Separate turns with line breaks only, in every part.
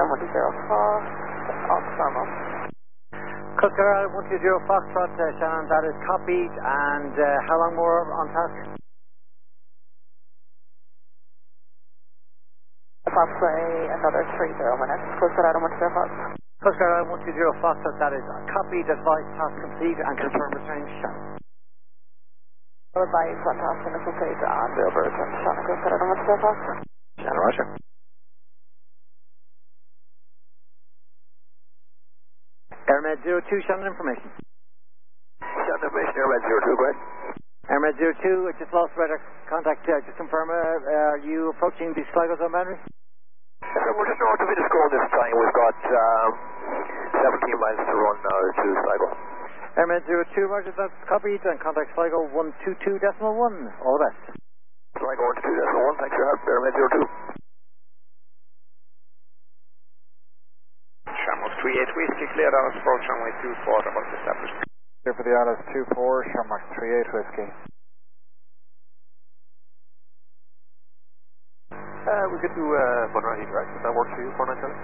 Alpha Normal.
Coast Guard 120 Foxtrot, Shannon, that is copied, and how long more on task?
Approximately another 30 minutes. Coast Guard 120 Fox.
Coast Guard 120 Foxtrot, that is copied, advice, task complete, and confirm return to Shannon.
Advice, one task, initial stage on Bill Burton, Shannon, Coast Guard 120 Fox.
Shannon, roger. Airmed 02, Shannon information.
Shannon information, Airmed 02, go ahead.
Airmed 02, just lost radar contact, just confirm, are you approaching the Sligo zone boundary?
We're just north of Inniscone this time. We've got 17 miles to run now to Sligo.
Airmed 02, roger, that's copied, and contact Sligo 122.1, all the best.
Sligo 122.1, thanks for your help, Airmed 02.
Shamrock 38 Whiskey, cleared out, approach runway 24, about established.
Here for the Alice 24, Shamrock 38 Whiskey.
We could do Bunratty direct, if that works for you, 497.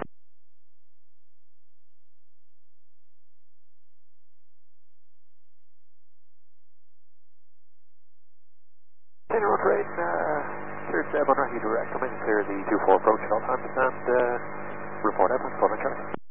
Taylor Road Rain, cleared Bunratty direct. I'm in to clear the 24 approach at all times, and report out on 497.